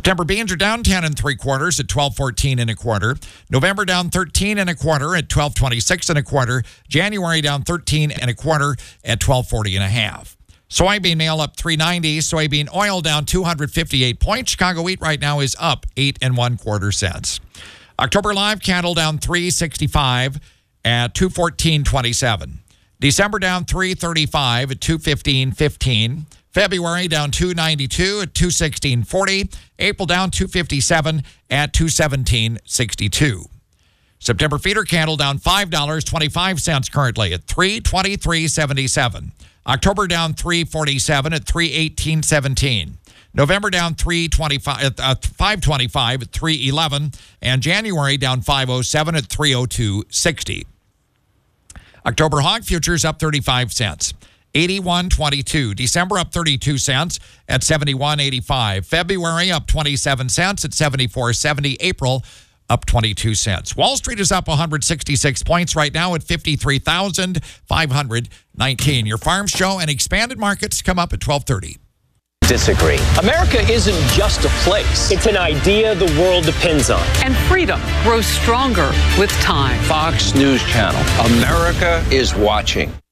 September beans are down 10 3/4 at $12.14 1/4. November down 13 1/4 at $12.26 1/4. January down 13 1/4 at $12.40 1/2. Soybean meal up $3.90. Soybean oil down 258 points. Chicago wheat right now is up 8 1/4 cents. October live cattle down 365 at $214.27. December down 335 at $215.15. February down 292 at $216.40. April down 257 at $217.62. September feeder cattle down $5.25 currently at $323.77. October down $3.47 at $318.17. November down $5.25 at $3.11, and January down $5.07 at $3.02.60. October hog futures up 35 cents. 81.22. December up 32 cents at 71.85. February up 27 cents at 74.70. April up 22 cents. Wall Street is up 166 points right now at 53,519. Your farm show and expanded markets come up at 12:30. Disagree. America isn't just a place. It's an idea the world depends on. And freedom grows stronger with time. Fox News Channel. America is watching.